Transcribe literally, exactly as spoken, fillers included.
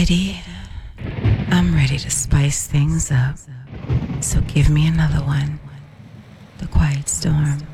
Lady, I'm ready to spice things up. So give me another one. The Quiet Storm.